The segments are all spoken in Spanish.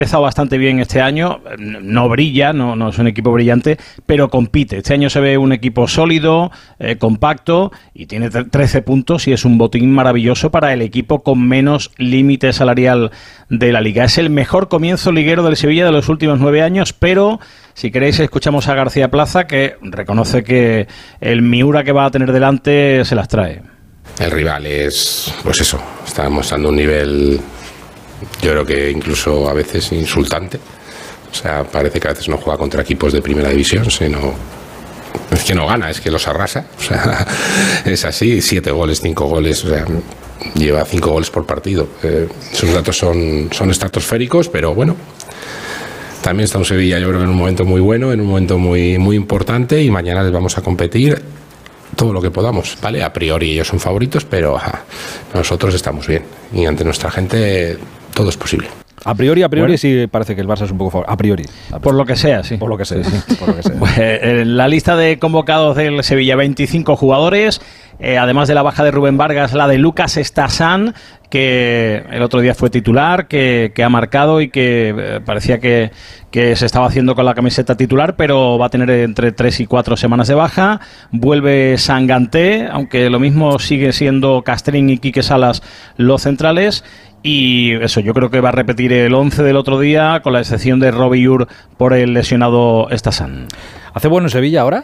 empezado bastante bien este año, no brilla, no es un equipo brillante, pero compite. Este año se ve un equipo sólido, compacto, y tiene 13 puntos y es un botín maravilloso para el equipo con menos límite salarial de la Liga. Es el mejor comienzo liguero del Sevilla de los últimos 9 años, pero si queréis escuchamos a García Plaza, que reconoce que el Miura que va a tener delante se las trae. El rival es, pues eso, está mostrando un nivel, yo creo que incluso a veces insultante. O sea, parece que a veces no juega contra equipos de primera división, sino es que no gana, es que los arrasa. O sea, es así, 7 goles, 5 goles, o sea, lleva 5 goles por partido. Esos datos son estratosféricos, pero bueno, también está un Sevilla, yo creo que en un momento muy bueno, en un momento muy, muy importante, y mañana les vamos a competir todo lo que podamos, ¿vale? A priori ellos son favoritos, pero nosotros estamos bien y ante nuestra gente todo es posible. A priori Bueno, sí parece que el Barça es un poco favorito. A priori. Por lo que sea, sí. Por lo que sea, sí. Por lo que sea. Pues, la lista de convocados del Sevilla, 25 jugadores, además de la baja de Rubén Vargas, la de Lucas Stassan, que el otro día fue titular, que ha marcado y que parecía que se estaba haciendo con la camiseta titular, pero va a tener entre 3 y 4 semanas de baja. Vuelve Sanganté, aunque lo mismo sigue siendo Castrín y Quique Salas los centrales. Y eso, yo creo que va a repetir el 11 del otro día, con la excepción de Robbie Ur por el lesionado Stassan. ¿Hace bueno en Sevilla ahora?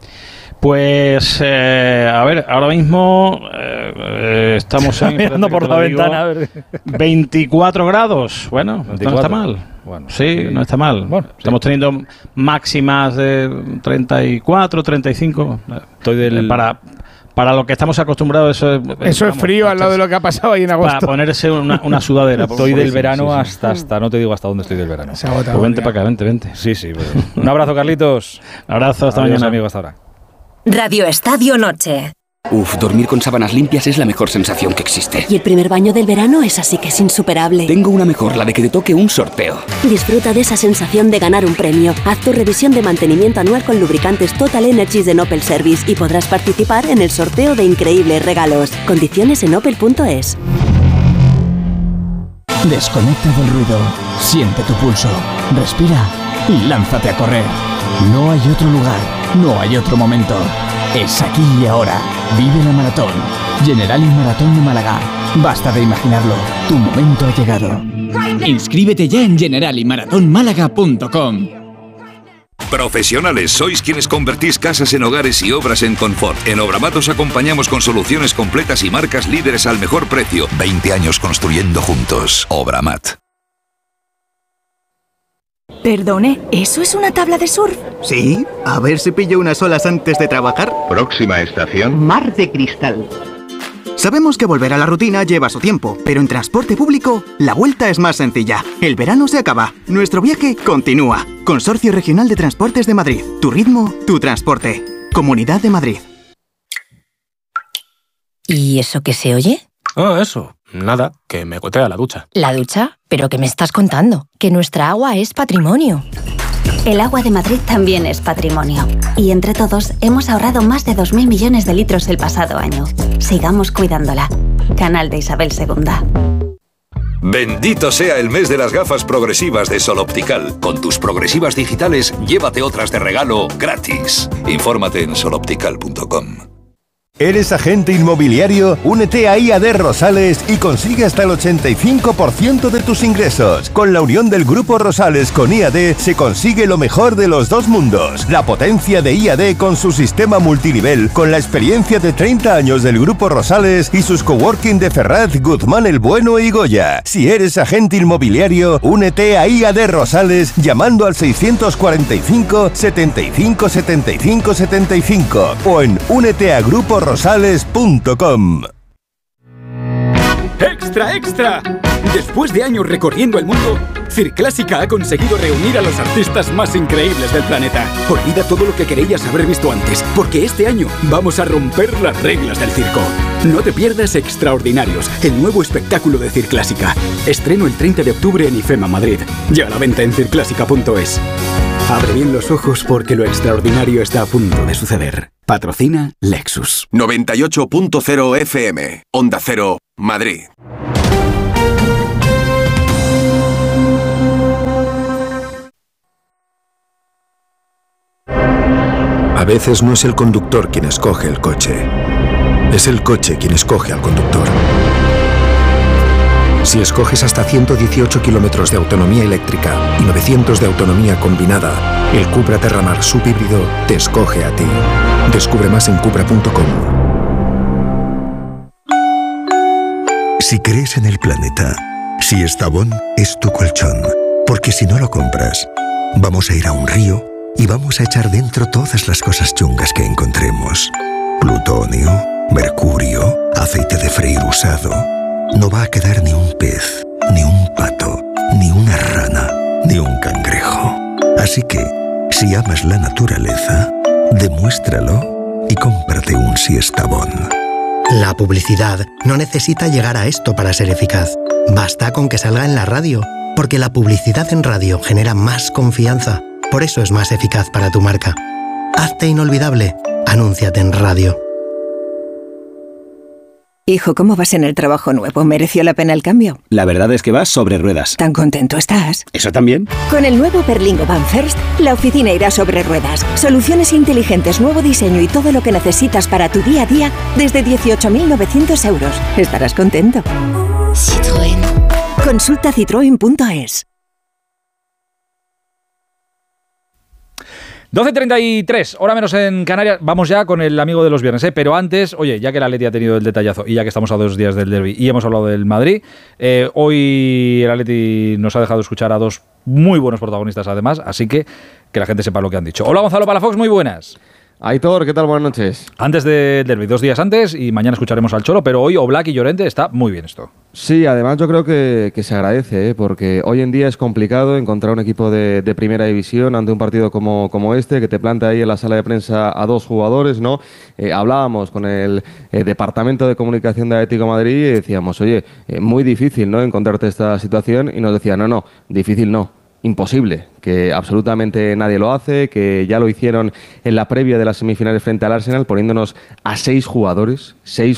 Pues, a ver, ahora mismo estamos mirando por la ventana. A ver. 24 grados. Bueno, 24. No está mal. Bueno, sí, no está mal. Bueno, sí. Estamos teniendo máximas de 34, 35. Para lo que estamos acostumbrados, eso es frío al lado de lo que ha pasado ahí en agosto. Para ponerse una sudadera. Estoy del verano hasta no te digo hasta dónde estoy del verano. Se agota, pues vente para acá, vente. Sí. Un abrazo, Carlitos. Un abrazo, hasta mañana. Amigo, hasta ahora. Radio Estadio Noche. Dormir con sábanas limpias es la mejor sensación que existe. Y el primer baño del verano es así que es insuperable. Tengo una mejor, la de que te toque un sorteo. Disfruta de esa sensación de ganar un premio. Haz tu revisión de mantenimiento anual con lubricantes Total Energies de Opel Service y podrás participar en el sorteo de increíbles regalos. Condiciones en opel.es. Desconecta del ruido, siente tu pulso, respira y lánzate a correr. No hay otro lugar, no hay otro momento. Es aquí y ahora. Vive la maratón. Generali Maratón de Málaga. Basta de imaginarlo. Tu momento ha llegado. Inscríbete ya en generaliMaratónmálaga.com. Profesionales, sois quienes convertís casas en hogares y obras en confort. En Obramat os acompañamos con soluciones completas y marcas líderes al mejor precio. 20 años construyendo juntos. Obramat. Perdone, ¿eso es una tabla de surf? Sí, a ver si pillo unas olas antes de trabajar. Próxima estación: Mar de Cristal. Sabemos que volver a la rutina lleva su tiempo, pero en transporte público la vuelta es más sencilla. El verano se acaba, nuestro viaje continúa. Consorcio Regional de Transportes de Madrid. Tu ritmo, tu transporte. Comunidad de Madrid. ¿Y eso qué se oye? Eso. Nada, que me gotea la ducha. ¿La ducha? ¿Pero qué me estás contando? Que nuestra agua es patrimonio. El agua de Madrid también es patrimonio. Y entre todos hemos ahorrado más de 2.000 millones de litros el pasado año. Sigamos cuidándola. Canal de Isabel II. Bendito sea el mes de las gafas progresivas de Sol Optical. Con tus progresivas digitales, llévate otras de regalo gratis. Infórmate en soloptical.com. ¿Eres agente inmobiliario? Únete a IAD Rosales y consigue hasta el 85% de tus ingresos. Con la unión del Grupo Rosales con IAD se consigue lo mejor de los dos mundos. La potencia de IAD con su sistema multinivel, con la experiencia de 30 años del Grupo Rosales y sus coworking de Ferraz, Guzmán el Bueno y Goya. Si eres agente inmobiliario, únete a IAD Rosales llamando al 645 75 75 75 o en úneteagrupos rosales.com. ¡Extra, extra! Después de años recorriendo el mundo, Circlásica ha conseguido reunir a los artistas más increíbles del planeta. Olvida todo lo que creías haber visto antes, porque este año vamos a romper las reglas del circo. No te pierdas Extraordinarios, el nuevo espectáculo de Circlásica. Estreno el 30 de octubre en IFEMA Madrid. Ya a la venta en circlásica.es. Abre bien los ojos porque lo extraordinario está a punto de suceder. Patrocina Lexus. 98.0 FM, Onda Cero, Madrid. veces no es el conductor quien escoge el coche, es el coche quien escoge al conductor. Si escoges hasta 118 kilómetros de autonomía eléctrica y 900 de autonomía combinada, el Cupra Terramar subhíbrido te escoge a ti. Descubre más en cupra.com. Si crees en el planeta, Siestabón es tu colchón, porque si no lo compras, vamos a ir a un río y vamos a echar dentro todas las cosas chungas que encontremos. Plutonio, mercurio, aceite de freír usado. No va a quedar ni un pez, ni un pato, ni una rana, ni un cangrejo. Así que, si amas la naturaleza, demuéstralo y cómprate un Siestabón. La publicidad no necesita llegar a esto para ser eficaz. Basta con que salga en la radio, porque la publicidad en radio genera más confianza. Por eso es más eficaz para tu marca. Hazte inolvidable. Anúnciate en radio. Hijo, ¿cómo vas en el trabajo nuevo? ¿Mereció la pena el cambio? La verdad es que vas sobre ruedas. ¿Tan contento estás? ¿Eso también? Con el nuevo Berlingo Van First, la oficina irá sobre ruedas. Soluciones inteligentes, nuevo diseño y todo lo que necesitas para tu día a día desde 18.900 euros. Estarás contento. Citroën. Consulta citroen.es. 12:33, hora menos en Canarias. Vamos ya con el amigo de los viernes, pero antes, oye, ya que el Atleti ha tenido el detallazo y ya que estamos a 2 días del derbi y hemos hablado del Madrid, hoy el Atleti nos ha dejado escuchar a 2 muy buenos protagonistas además, así que la gente sepa lo que han dicho. Hola Gonzalo Palafox, muy buenas. Aitor, ¿qué tal? Buenas noches. Antes del derbi, 2 días antes, y mañana escucharemos al Cholo, pero hoy Oblak y Llorente está muy bien esto. Sí, además yo creo que se agradece, porque hoy en día es complicado encontrar un equipo de primera división ante un partido como este, que te planta ahí en la sala de prensa a 2 jugadores, ¿no? Hablábamos con el Departamento de Comunicación de Atlético de Madrid y decíamos, oye, muy difícil, ¿no?, encontrarte esta situación, y nos decían, no, difícil no. Imposible, que absolutamente nadie lo hace, que ya lo hicieron en la previa de las semifinales frente al Arsenal, poniéndonos a 6 jugadores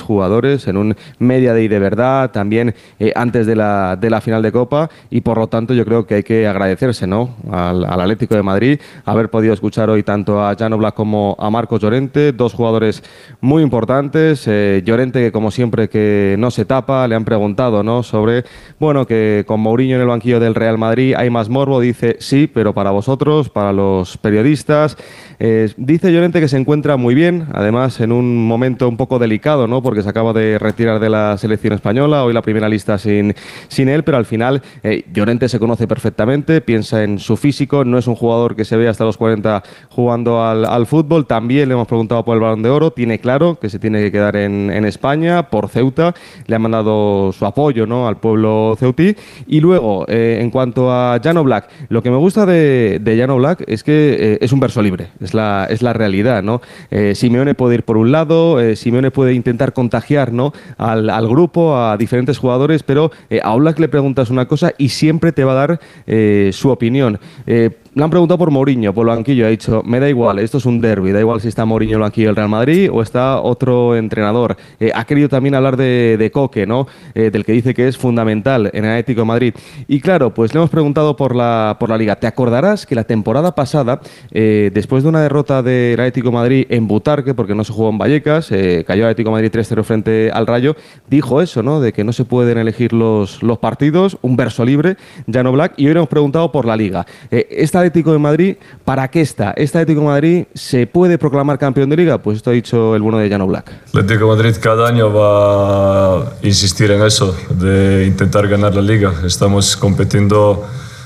en un media day de verdad, también antes de la final de Copa, y por lo tanto yo creo que hay que agradecerse, ¿no?, al Atlético de Madrid haber podido escuchar hoy tanto a Jan Oblak como a Marcos Llorente, 2 jugadores muy importantes. Llorente, que como siempre que no se tapa, le han preguntado, ¿no?, sobre, bueno, que con Mourinho en el banquillo del Real Madrid hay más morbo. Dice sí, pero para vosotros, para los periodistas. Dice Llorente que se encuentra muy bien, además en un momento un poco delicado, ¿no?, porque se acaba de retirar de la selección española, hoy la primera lista sin él, pero al final Llorente se conoce perfectamente, piensa en su físico, no es un jugador que se ve hasta los 40 jugando al fútbol. También le hemos preguntado por el Balón de Oro, tiene claro que se tiene que quedar en España, por Ceuta, le ha mandado su apoyo, ¿no?, al pueblo ceutí. Y luego, en cuanto a Jan Oblak, lo que me gusta de Jan Oblak es que es un verso libre, es la realidad, ¿no? Simeone puede ir por un lado, Simeone puede intentar contagiar, ¿no?, al grupo, a diferentes jugadores, pero a Oblak le preguntas una cosa y siempre te va a dar su opinión. Le han preguntado por Mourinho, por el banquillo, ha dicho, me da igual, esto es un derbi, da igual si está Mourinho en el banquillo del Real Madrid o está otro entrenador. Ha querido también hablar de Koke, ¿no?, del que dice que es fundamental en el Atlético de Madrid. Y claro, pues le hemos preguntado por la Liga. Te acordarás que la temporada pasada, después de una derrota del Atlético de Madrid en Butarque, porque no se jugó en Vallecas, cayó el Atlético de Madrid 3-0 frente al Rayo, dijo eso, ¿no?, de que no se pueden elegir los partidos, un verso libre, Jan Oblak. Y hoy le hemos preguntado por la Liga. Este Atlético de Madrid, ¿para qué está? ¿Este Atlético de Madrid se puede proclamar campeón de Liga? Pues esto ha dicho el bueno de Jan Oblak. Atlético de Madrid cada año va a insistir en eso, de intentar ganar la Liga. Estamos compitiendo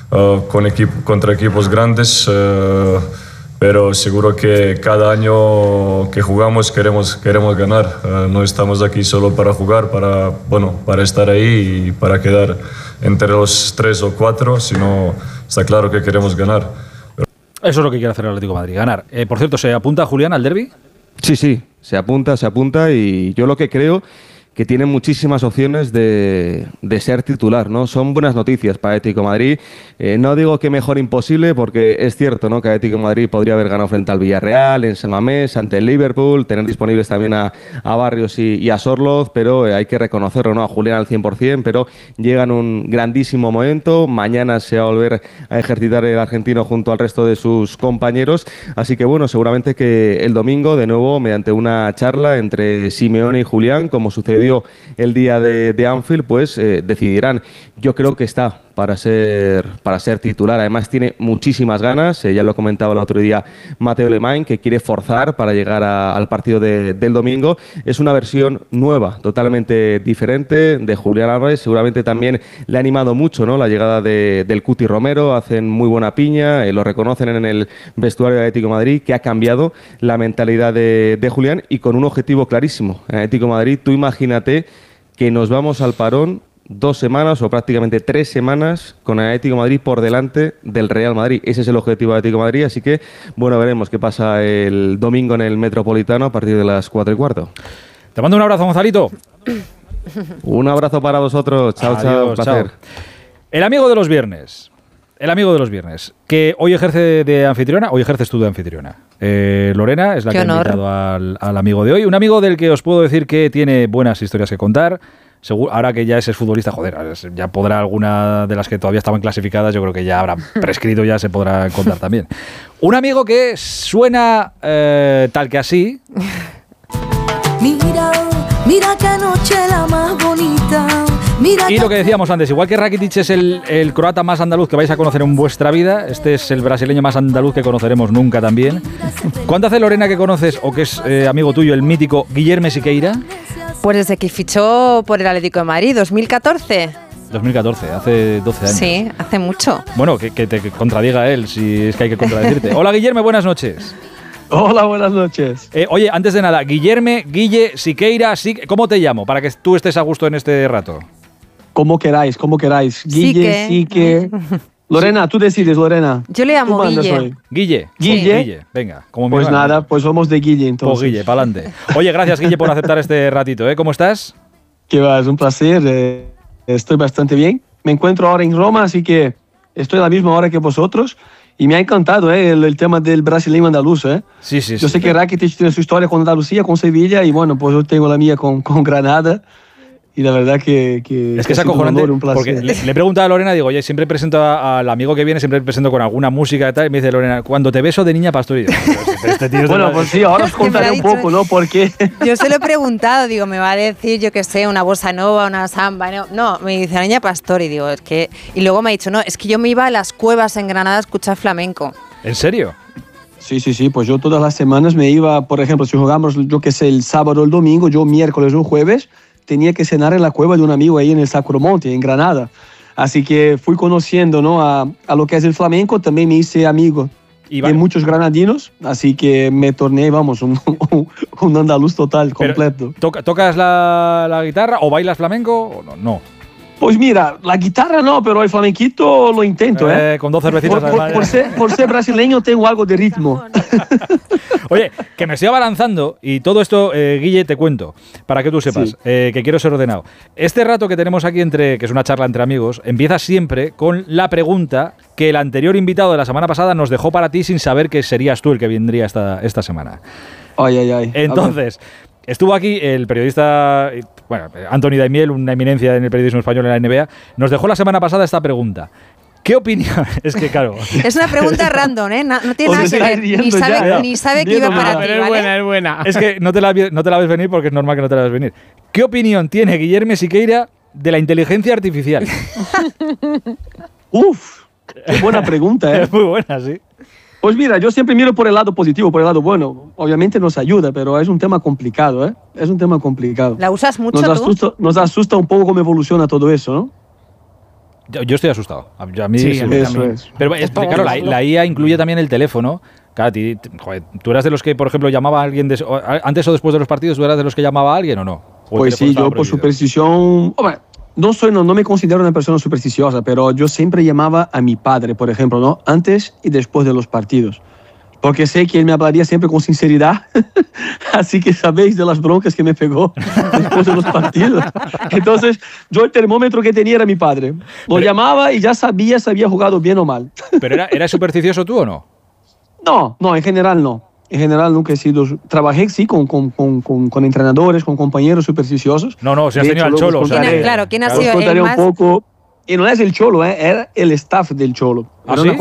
contra equipos grandes, pero seguro que cada año que jugamos queremos ganar. No estamos aquí solo para jugar, para estar ahí y para quedar entre los 3 o 4, sino está claro que queremos ganar. Eso es lo que quiere hacer el Atlético de Madrid, ganar. Por cierto, ¿se apunta Julián al derbi? Sí, se apunta, y yo lo que creo que tiene muchísimas opciones de ser titular, ¿no? Son buenas noticias para Atlético de Madrid. No digo que mejor imposible, porque es cierto, ¿no?, que Atlético de Madrid podría haber ganado frente al Villarreal, en San Mamés, ante el Liverpool, tener disponibles también a Barrios y a Sorloz, pero hay que reconocerlo, ¿no?, a Julián al 100%, pero llega en un grandísimo momento. Mañana se va a volver a ejercitar el argentino junto al resto de sus compañeros, así que bueno, seguramente que el domingo, de nuevo, mediante una charla entre Simeone y Julián, como sucedió el día de Anfield, pues decidirán. Yo creo que está para ser titular. Además tiene muchísimas ganas, ya lo comentaba el otro día Mateo Alemany, que quiere forzar para llegar al partido del domingo. Es una versión nueva, totalmente diferente de Julián Álvarez. Seguramente también le ha animado mucho, ¿no?, la llegada del Cuti Romero. Hacen muy buena piña, lo reconocen en el vestuario de Atlético de Madrid, que ha cambiado la mentalidad de Julián, y con un objetivo clarísimo. En Atlético de Madrid, tú imagínate que nos vamos al parón 2 semanas o prácticamente 3 semanas con el Atlético de Madrid por delante del Real Madrid. Ese es el objetivo de Atlético de Madrid, así que bueno, veremos qué pasa el domingo en el Metropolitano a partir de las 4:15. Te mando un abrazo, Gonzalito. Un abrazo para vosotros. Chao, chao. Un placer. El amigo de los viernes. El amigo de los viernes, que hoy ejerce de anfitriona, hoy ejerces tú de anfitriona. Lorena es la que ha invitado al amigo de hoy. Un amigo del que os puedo decir que tiene buenas historias que contar. Ahora que ya es futbolista, joder, ya podrá alguna de las que todavía estaban clasificadas, yo creo que ya habrá prescrito, ya se podrá contar también. Un amigo que suena tal que así. Mira qué noche la más bonita. Y lo que decíamos antes, igual que Rakitic es el croata más andaluz que vais a conocer en vuestra vida, este es el brasileño más andaluz que conoceremos nunca también. ¿Cuánto hace, Lorena, que conoces o que es amigo tuyo el mítico Guillerme Siqueira? Pues desde que fichó por el Atlético de Madrid, 2014. 2014, hace 12 años. Sí, hace mucho. Bueno, que te contradiga él, si es que hay que contradecirte. Hola, Guillerme, buenas noches. Hola, buenas noches. Oye, antes de nada, Guillerme, Guille, Siqueira, ¿cómo te llamo? Para que tú estés a gusto en este rato. Como queráis. Guille, Sique. Lorena, tú decides, Lorena. Yo le llamo Guille. Guille. Guille. Venga, como pues nada, pues vamos de Guille entonces. Pues Guille, pa'lante. Oye, gracias, Guille, por aceptar este ratito, ¿eh? ¿Cómo estás? Que va, es un placer. Estoy bastante bien. Me encuentro ahora en Roma, así que estoy a la misma hora que vosotros. Y me ha encantado el tema del brasileño andaluz. Sí. Yo sé que Rakitic tiene su historia con Andalucía, con Sevilla, y bueno, pues yo tengo la mía con Granada. Y la verdad que es que es acojonante, porque le preguntaba a Lorena, digo, oye, siempre presento al amigo que viene, siempre presento con alguna música y tal, y me dice Lorena, cuando te beso de niña pastorilla. Este tío bueno, pues sí, ahora os contaré un poco, ¿no? Porque yo se lo he preguntado, digo, me va a decir, yo qué sé, una bossa nova, una samba, no, me dice niña pastor, y digo, es que, y luego me ha dicho, no, es que yo me iba a las cuevas en Granada a escuchar flamenco. ¿En serio? Sí, pues yo todas las semanas me iba, por ejemplo, si jugamos, yo qué sé, el sábado o el domingo, yo miércoles o jueves, tenía que cenar en la cueva de un amigo ahí en el Sacromonte, en Granada. Así que fui conociendo, ¿no?, a lo que es el flamenco. También me hice amigo de muchos granadinos, así que me torné, vamos, un andaluz total, completo. ¿Tocas la guitarra o bailas flamenco o no? Pues mira, la guitarra no, pero el flamenquito lo intento, Con 2 cervecitas. Por ser brasileño tengo algo de ritmo. Oye, que me estoy abalanzando y todo esto, Guille, te cuento, para que tú sepas, que quiero ser ordenado. Este rato que tenemos aquí, que es una charla entre amigos, empieza siempre con la pregunta que el anterior invitado de la semana pasada nos dejó para ti sin saber que serías tú el que vendría esta semana. Ay. Entonces, estuvo aquí el periodista, bueno, Anthony Daimiel, una eminencia en el periodismo español en la NBA, nos dejó la semana pasada esta pregunta. ¿Qué opinión? Es que claro. Es una pregunta random, ¿eh? No tiene nada que ver. Ni sabe que iba para ti, ¿vale? Es buena. Es que no te la ves venir porque es normal que no te la ves venir. ¿Qué opinión tiene Guillerme Siqueira de la inteligencia artificial? Uf, qué buena pregunta, ¿eh? Es muy buena, sí. Pues mira, yo siempre miro por el lado positivo, por el lado bueno. Obviamente nos ayuda, pero es un tema complicado, ¿eh? Es un tema complicado. ¿La usas mucho tú? Nos asusta un poco cómo evoluciona todo eso, ¿no? Yo estoy asustado. A mí sí, eso es. Pero claro, la IA incluye también el teléfono. Claro, joder, ¿tú eras de los que, por ejemplo, llamaba a alguien antes o después de los partidos? ¿Tú eras de los que llamaba a alguien o no? Pues sí, yo por superstición... Hombre, no me considero una persona supersticiosa, pero yo siempre llamaba a mi padre, por ejemplo, ¿no? Antes y después de los partidos. porque sé que él me hablaría siempre con sinceridad. Así que sabéis de las broncas que me pegó después de los partidos. Entonces, yo el termómetro que tenía era mi padre. Lo llamaba y ya sabía si había jugado bien o mal. ¿Pero era supersticioso tú o no? No, en general no. En general nunca he sido... Trabajé, sí, con entrenadores, con compañeros supersticiosos. No, si has tenido al Cholo. Claro, ¿quién ha sido el más...? Un poco, y no es el Cholo, era el staff del Cholo. ¿Ah, Era sí? una